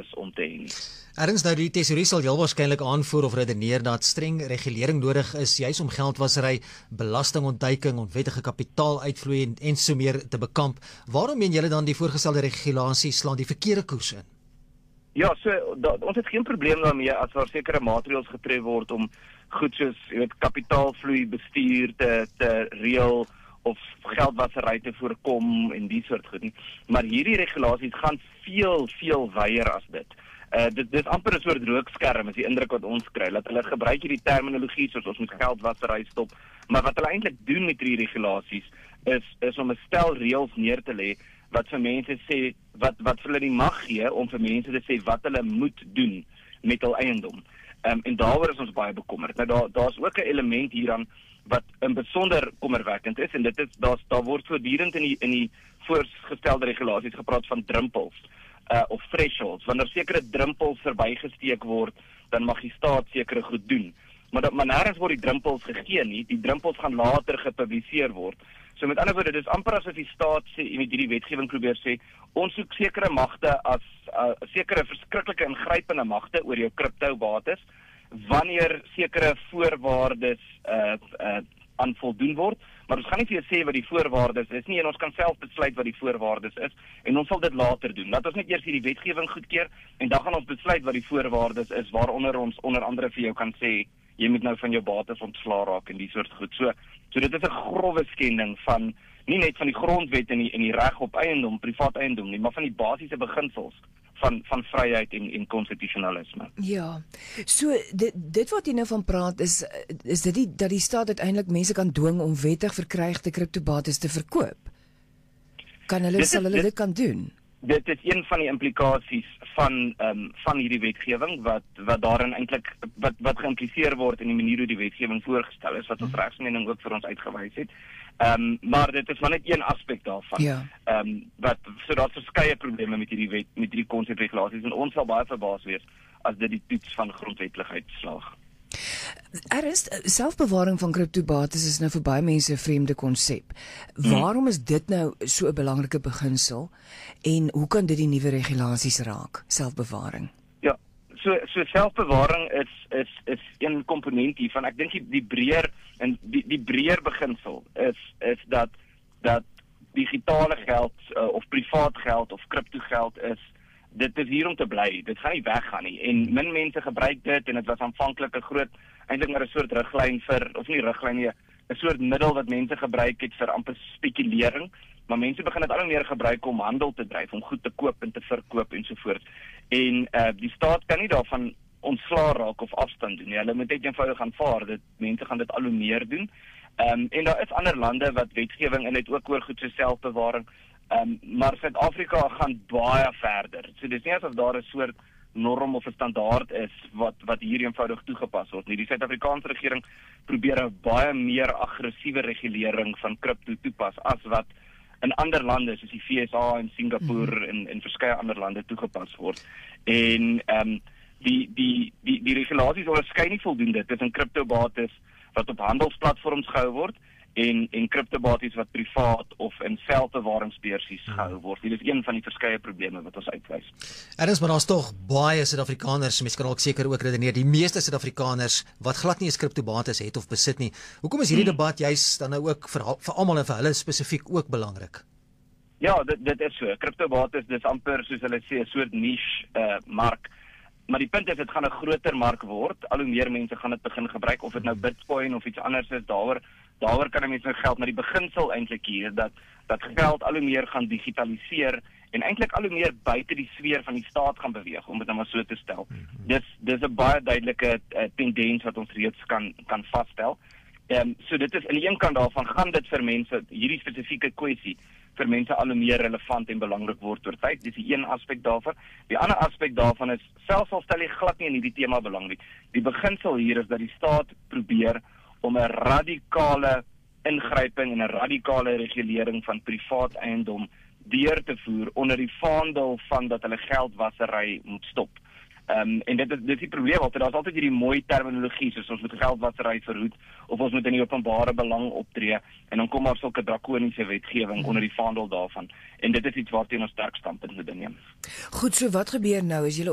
is om te hê nie. Erns, nou die tesourier sal heel waarskynlik aanvoer of redeneer dat streng regulering nodig is, juis om geldwasery, belastingontduiking, onwettige kapitaaluitvloei en so meer te bekamp. Waarom meen julle dan die voorgestelde regulasies slaan die verkeerde koers in? Ja, ons het geen probleem daarmee as daar sekere maatreëls getref word om goed soos, kapitaalvloei bestuur te reël of geldwasery te voorkom en die soort goed nie. Maar hierdie regulasies gaan veel wyer as dit. Dit is amper 'n soort rookskerm, is die indruk wat ons kry, dat hulle gebruik hierdie terminologie soos ons moet geldwasery stop, maar wat hulle eintlik doen met hierdie regulasies is om 'n stel reëls neer te lê wat vir mense sê, wat vir hulle die mag gee om vir mense te sê wat hulle moet doen met hul eiendom. En daaroor is ons baie bekommerd. Nou daar's ook 'n element hieraan wat in besonder kommerwekkend is, en dit is daar word voortdurend in die voorgestelde regulasies gepraat van drempels of thresholds. Wanneer sekere drempels verbygesteek word, dan mag die staat sekere goed doen. Maar nêrens word die drempels gegee nie. Die drempels gaan later gepubliseer word. So met ander woorde, dit is amper asof die staat sê, met hierdie wetgewing probeer sê, ons soek sekere magte as sekere verskriklike ingrypende magte oor jou kriptobates, wanneer sekere voorwaardes aan voldoen word, maar ons gaan nie vir jou sê wat die voorwaardes is nie, en ons kan self besluit wat die voorwaardes is, en ons sal dit later doen. Laat ons net eers hierdie wetgewing goedkeur, en dan gaan ons besluit wat die voorwaardes is, waaronder ons onder andere vir jou kan sê, jy moet nou van jou bates ontslaa raak en die soort goed. So dit is 'n grove skending van, nie net van die grondwet en die reg op eiendom, privaat eiendom nie, maar van die basiese beginsels van vryheid en konstitusionalisme. Ja, so dit wat jy nou van praat is dit dat die staat uiteindelik mense kan dwing om wettig verkrygde kriptobates te verkoop? Sal hulle dit kan doen? Dit is een van die implikasies van hierdie wetgewing wat daarin eintlik wat geïmpliseer word in die manier hoe die wetgewing voorgestel is, wat ons regsmening ook vir ons uitgewys het. Maar dit is maar net een aspek daarvan. Ja. So daar's verskeie probleme met hierdie konsepregulasies, en ons sal baie verbaas wees as dit die toets van grondwetlikheid slaag. Selfbewaring van kriptobates is nou vir baie mense 'n vreemde konsep. Waarom is dit nou so 'n belangrike beginsel en hoe kan dit die nuwe regulasies raak, selfbewaring? Ja, so selfbewaring is een komponent hiervan. Ek dink die breër beginsel is dat digitale geld of privaat geld of kriptogeld dit is hier om te bly. Dit gaan nie weggaan nie. En min mense gebruik dit, en dit was aanvanklik 'n groot, eintlik maar 'n soort riglyn of nie riglyn nie, 'n soort middel wat mense gebruik het vir amper spekulering, maar mense begin dit al hoe meer gebruik om handel te dryf, om goed te koop en te verkoop en so voort. En die staat kan nie daarvan ontslaa raak of afstand doen nie. Hulle moet net eenvoudig aanvaar dat mense gaan dit al hoe meer doen. En daar is ander lande wat wetgewing in het ook oor goed so selfbewaring. Maar Suid-Afrika gaan baie verder. So dis nie asof daar 'n soort norm of 'n standaard is wat hier eenvoudig toegepas word nie. Die Suid-Afrikaanse regering probeer 'n baie meer aggressiewe regulering van kripto toepas as wat in ander lande soos die VSA en Singapore en verskeie ander lande toegepas word. En die regulasies onderskei nie voldoende tussen kriptobates wat op handelsplatforms gehou word en kriptobates wat privaat of in selfbewaringsbeursies gehou word. Dit is een van die verskeie probleme wat ons uitwys. Erns, maar daar's tog baie Suid-Afrikaners, mense kan ook seker ook redeneer, die meeste Suid-Afrikaners wat glad nie eens kriptobates het of besit nie. Hoekom is hierdie debat juis dan nou ook vir almal en vir hulle spesifiek ook belangrik? Ja, dit is so. Kriptobates, dis amper soos hulle sê 'n soort niche mark. Maar die punt is, dit gaan 'n groter mark word. Al hoe meer mense gaan dit begin gebruik, of dit nou Bitcoin of iets anders is, daaroor kan 'n mens nou geld, maar die beginsel eintlik hier dat geld al hoe meer gaan digitaliseer en eintlik al hoe meer buite die sfeer van die staat gaan beweeg, om dit nou maar so te stel. Dis 'n baie duidelike tendens wat ons reeds kan vasstel. So dit is aan die een kant daarvan gaan dit vir mense, hierdie spesifieke kwessie vir mense al hoe meer relevant en belangrik word oor tyd. Dis die een aspek daarvan. Die ander aspek daarvan is, selfs al stel jy glad nie in hierdie tema belang nie, die beginsel hier is dat die staat probeer om 'n radikale ingryping en 'n radikale regulering van privaat eiendom deur te voer onder die vaandel van dat hulle geldwasery moet stop. En dit is die probleem, want daar's altyd hierdie mooi terminologie, soos ons moet geldwasery verhoed, of ons moet in die openbare belang optree, en dan kom maar sulke drakoniese wetgewing onder die vaandel daarvan. En dit is iets waarteen ons sterk standpunt moet inneem. Goed, so wat gebeur nou? Is julle